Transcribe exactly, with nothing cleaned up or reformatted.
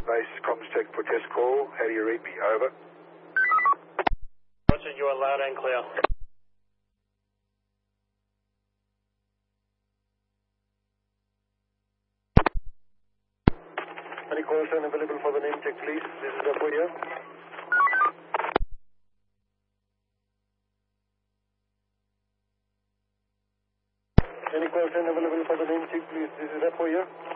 Base, comms tech for test call. How do you read me? Over. Roger, you are loud and clear. Any call sign available for the name check, please? This is Apo here. Any call sign available for the name check, please? This is Apo here.